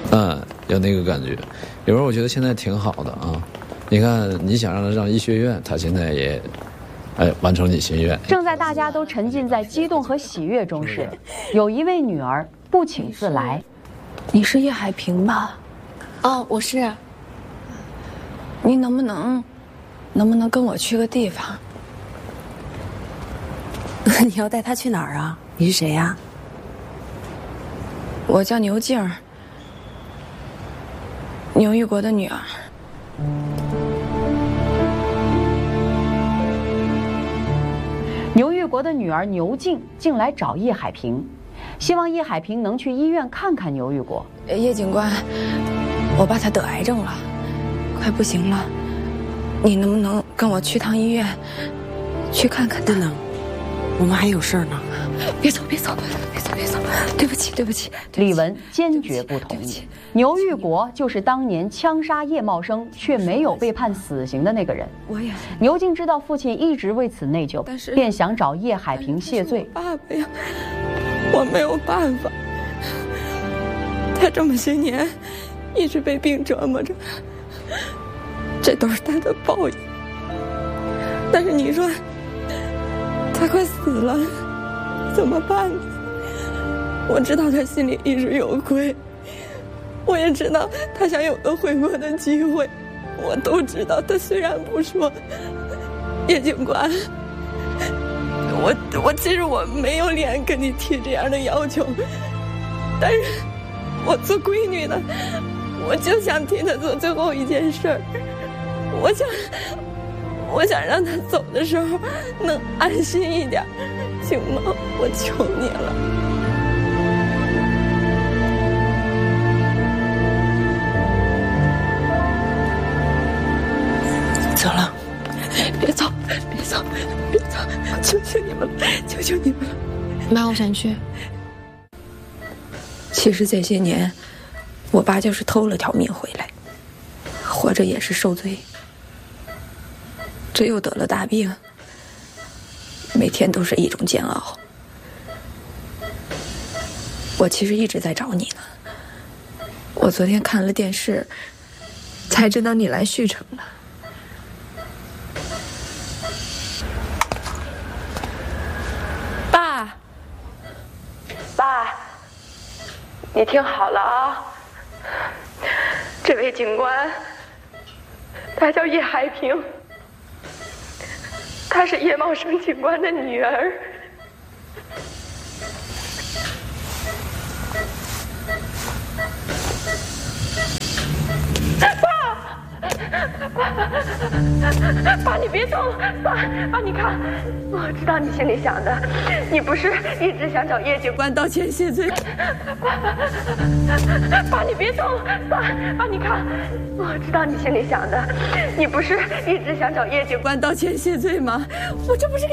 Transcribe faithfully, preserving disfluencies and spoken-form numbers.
嗯，有那个感觉。有时候我觉得现在挺好的啊。你看，你想让他上医学院，他现在也，哎，完成你心愿。 正在大家都沉浸在激动和喜悦中时，有一位女儿不请自来。 你是叶海平吧？ 哦，我是。 你能不能，能不能跟我去个地方？ 你要带他去哪儿啊？你是谁呀？ 我叫牛静，牛玉国的女儿。 牛玉国的女儿牛静竟来找叶海平，希望叶海平能去医院看看牛玉国。 叶警官，我爸他得癌症了，快不行了，你能不能跟我去趟医院，去看看他？ 不能，我们还有事儿呢。 别走，别走，别走，别走！对不起，对不起。 李文坚决不同意。牛玉国就是当年枪杀叶茂生却没有被判死刑的那个人。 我也。 牛静知道父亲一直为此内疚， 但是便想找叶海平谢罪。 爸爸呀，我没有办法，他这么些年一直被病折磨着，这都是他的报应。但是你说他快死了，怎么办呢？我知道他心里一直有愧，我也知道他想有个悔过的机会，我都知道。他虽然不说，叶警官，我我其实我没有脸跟你提这样的要求，但是我做闺女的，我就想替他做最后一件事儿，我想。我想让他走的时候能安心一点，行吗？我求你了。 走了， 别走，别走，别走！求求你们了，求求你们了！ 妈，我想去。 其实这些年，我爸就是偷了条命回来，活着也是受罪。这又得了大病，每天都是一种煎熬。我其实一直在找你呢，我昨天看了电视，才知道你来旭城了。爸，爸，你听好了啊，这位警官，他叫叶海平。她是叶茂生警官的女儿。爸，爸，你别动！爸，爸，你看，我知道你心里想的，你不是一直想找叶警官道歉谢罪？爸，你别动！爸，爸，你看，我知道你心里想的，你不是一直想找叶警官道歉谢罪吗？我这不是。